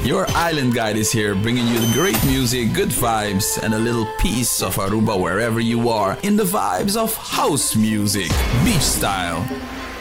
Your island guide is here, bringing you the great music, good vibes, and a little piece of Aruba wherever you are in the vibes of house music, beach style.